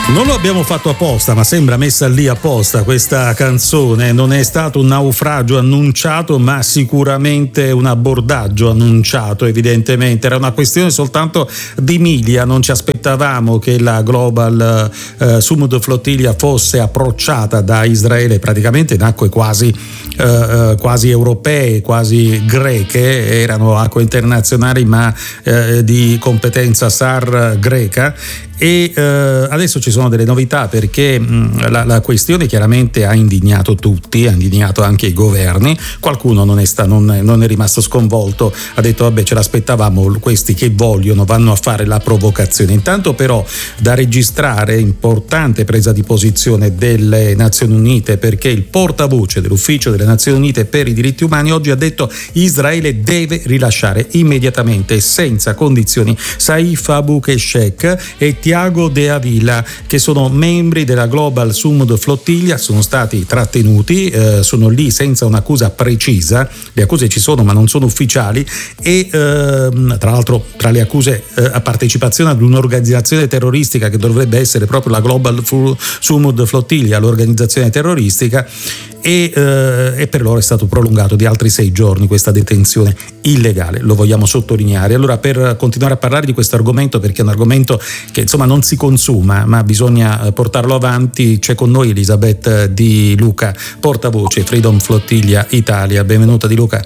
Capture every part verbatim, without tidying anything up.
Non lo abbiamo fatto apposta, ma sembra messa lì apposta questa canzone. Non è stato un naufragio annunciato, ma sicuramente un abbordaggio annunciato, evidentemente. Era una questione soltanto di miglia, non ci aspettavamo che la Global eh, Sumud Flottiglia fosse approcciata da Israele praticamente in acque quasi, eh, quasi europee, quasi greche, erano acque internazionali ma eh, di competenza S A R greca. E eh, adesso ci sono delle novità, perché mh, la, la questione chiaramente ha indignato tutti, ha indignato anche i governi. Qualcuno non è, sta, non, non è rimasto sconvolto, ha detto vabbè, ce l'aspettavamo, questi che vogliono vanno a fare la provocazione. Intanto però da registrare importante presa di posizione delle Nazioni Unite, perché il portavoce dell'Ufficio delle Nazioni Unite per i diritti umani oggi ha detto Israele deve rilasciare immediatamente senza condizioni Saif Abu Keshek e Tiago De Avila, che sono membri della Global Sumud Flottiglia, sono stati trattenuti, eh, sono lì senza un'accusa precisa, le accuse ci sono ma non sono ufficiali, e eh, tra l'altro tra le accuse eh, a partecipazione ad un'organizzazione terroristica che dovrebbe essere proprio la Global Sumud Flottiglia, l'organizzazione terroristica, e, eh, e per loro è stato prolungato di altri sei giorni questa detenzione illegale, lo vogliamo sottolineare. Allora, per continuare a parlare di questo argomento, perché è un argomento che insomma non si consuma ma bisogna portarlo avanti, c'è con noi Elisabeth Di Luca, portavoce Freedom Flottiglia Italia. Benvenuta Di Luca.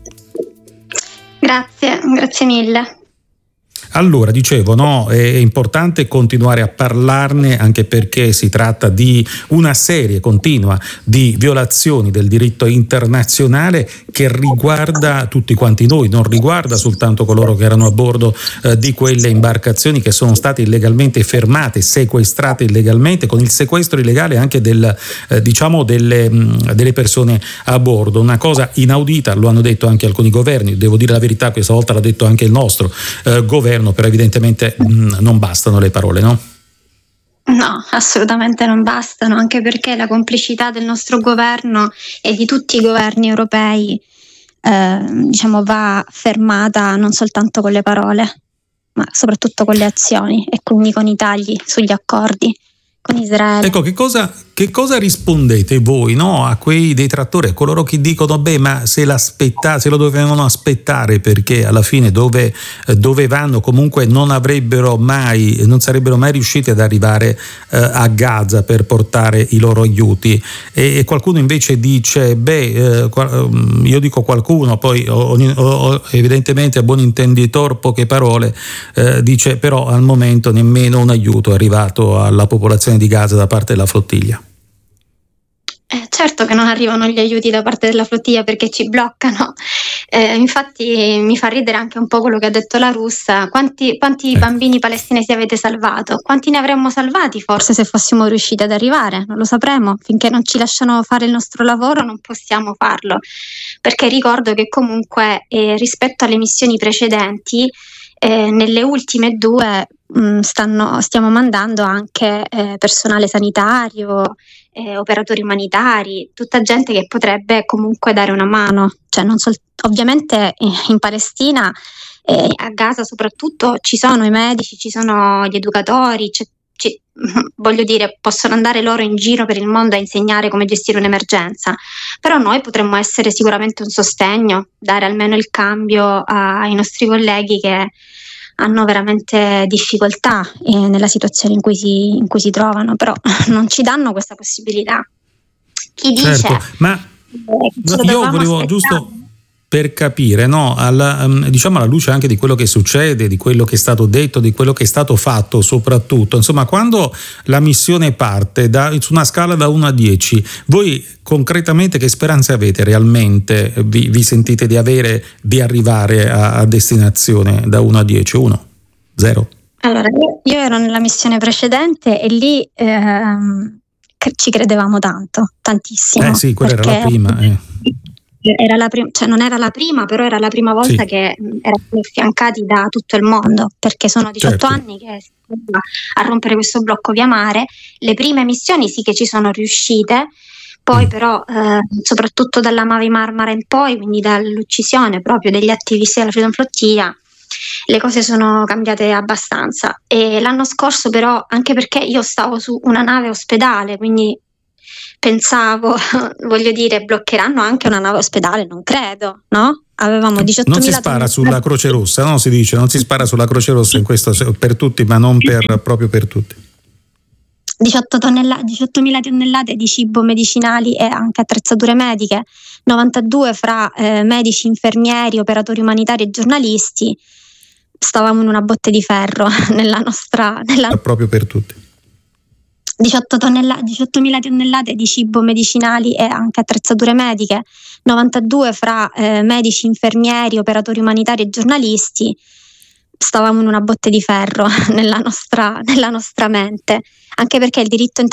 Grazie, grazie mille. Allora, dicevo, no, è importante continuare a parlarne, anche perché si tratta di una serie continua di violazioni del diritto internazionale che riguarda tutti quanti noi, non riguarda soltanto coloro che erano a bordo eh, di quelle imbarcazioni che sono state illegalmente fermate, sequestrate illegalmente, con il sequestro illegale anche del, eh, diciamo delle, mh, delle persone a bordo. Una cosa inaudita, lo hanno detto anche alcuni governi, devo dire la verità, questa volta l'ha detto anche il nostro eh, governo, però evidentemente mh, non bastano le parole, no? No, assolutamente non bastano, anche perché la complicità del nostro governo e di tutti i governi europei eh, diciamo va fermata non soltanto con le parole, ma soprattutto con le azioni, e quindi con i tagli sugli accordi con Israele. Ecco, che cosa, che cosa rispondete voi, no, a quei detrattori, a coloro che dicono beh, ma se l'aspetta, se lo dovevano aspettare, perché alla fine dove, dove vanno comunque non avrebbero mai, non sarebbero mai riusciti ad arrivare eh, a Gaza per portare i loro aiuti. E, e qualcuno invece dice beh, eh, io dico qualcuno, poi ho, ho, evidentemente a buon intenditor poche parole, eh, dice però al momento nemmeno un aiuto è arrivato alla popolazione di Gaza da parte della flottiglia. Eh, certo che non arrivano gli aiuti da parte della flottiglia, perché ci bloccano. Eh, infatti mi fa ridere anche un po' quello che ha detto la russa. Quanti, quanti ecco. bambini palestinesi avete salvato? Quanti ne avremmo salvati forse se fossimo riusciti ad arrivare? Non lo sapremo. Finché non ci lasciano fare il nostro lavoro non possiamo farlo, perché ricordo che comunque eh, rispetto alle missioni precedenti, eh, nelle ultime due mh, stanno, stiamo mandando anche eh, personale sanitario, eh, operatori umanitari, tutta gente che potrebbe comunque dare una mano. Cioè, non sol- ovviamente in Palestina, eh, a Gaza soprattutto, ci sono i medici, ci sono gli educatori, c'è, c'è, voglio dire, possono andare loro in giro per il mondo a insegnare come gestire un'emergenza, però noi potremmo essere sicuramente un sostegno, dare almeno il cambio ai nostri colleghi che hanno veramente difficoltà eh, nella situazione in cui, si, in cui si trovano, però non ci danno questa possibilità. Chi dice certo, ma eh, io volevo aspettare. giusto per capire, no, alla, diciamo alla luce anche di quello che succede, di quello che è stato detto, di quello che è stato fatto soprattutto, insomma, quando la missione parte da, su una scala da uno a dieci, voi concretamente che speranze avete realmente, vi, vi sentite di avere, di arrivare a, a destinazione da uno a dieci? uno? zero? Allora, io ero nella missione precedente e lì ehm, ci credevamo tanto, tantissimo. Eh sì, quella era la prima. Eh. Era la prim- cioè non era la prima, però era la prima volta sì. che erano affiancati da tutto il mondo, perché sono diciotto certo. anni che si prova a rompere questo blocco via mare. Le prime missioni sì che ci sono riuscite, poi mm. però eh, soprattutto dalla Mavi Marmara in poi, quindi dall'uccisione proprio degli attivisti della Freedom Flottiglia, le cose sono cambiate abbastanza. E l'anno scorso però, anche perché io stavo su una nave ospedale, quindi pensavo, voglio dire, bloccheranno anche una nave ospedale, non credo, no? Avevamo diciottomila non si spara sulla Croce Rossa, no? Si dice, non si spara sulla Croce Rossa in questo per tutti, ma non per, proprio per tutti. diciotto tonnella- diciottomila tonnellate di cibo medicinali e anche attrezzature mediche, novantadue fra eh, medici, infermieri, operatori umanitari e giornalisti. Stavamo in una botte di ferro nella nostra... Nella... Proprio per tutti. diciotto tonnella- diciottomila tonnellate di cibo medicinali e anche attrezzature mediche, novantadue fra eh, medici, infermieri, operatori umanitari e giornalisti. Stavamo in una botte di ferro nella nostra, nella nostra mente, anche perché il diritto internazionale